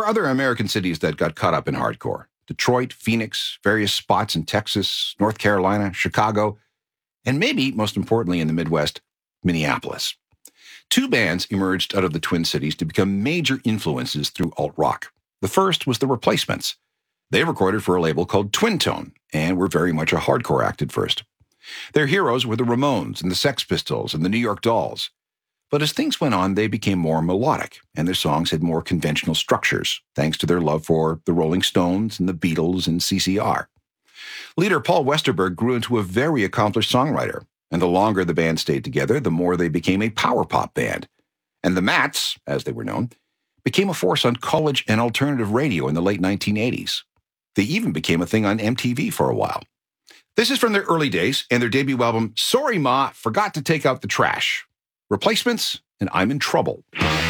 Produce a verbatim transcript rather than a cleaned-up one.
were other American cities that got caught up in hardcore. Detroit, Phoenix, various spots in Texas, North Carolina, Chicago, and maybe, most importantly in the Midwest, Minneapolis. Two bands emerged out of the Twin Cities to become major influences through alt-rock. The first was The Replacements. They recorded for a label called Twin Tone, and were very much a hardcore act at first. Their heroes were the Ramones and the Sex Pistols and the New York Dolls. But as things went on, they became more melodic, and their songs had more conventional structures, thanks to their love for the Rolling Stones and the Beatles and C C R. Leader Paul Westerberg grew into a very accomplished songwriter, and the longer the band stayed together, the more they became a power pop band. And the Mats, as they were known, became a force on college and alternative radio in the late nineteen eighties. They even became a thing on M T V for a while. This is from their early days and their debut album, Sorry Ma, Forgot to Take Out the Trash. Replacements, and I'm in Trouble.